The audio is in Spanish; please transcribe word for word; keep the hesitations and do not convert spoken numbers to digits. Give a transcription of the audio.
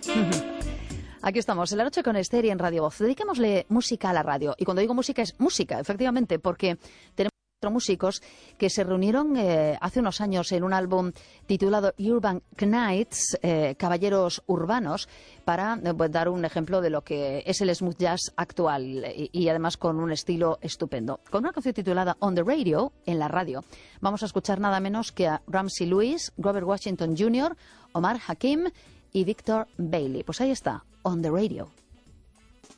Aquí estamos, en la noche con Esther y en Radio Voz. Dediquémosle música a la radio. Y cuando digo música, es música, efectivamente, porque tenemos cuatro músicos que se reunieron eh, hace unos años en un álbum titulado Urban Knights, eh, Caballeros Urbanos, para eh, pues, dar un ejemplo de lo que es el smooth jazz actual y, y además con un estilo estupendo. Con una canción titulada On the Radio, en la radio, vamos a escuchar nada menos que a Ramsey Lewis, Robert Washington junior, Omar Hakim y Victor Bailey. Pues ahí está, On the Radio.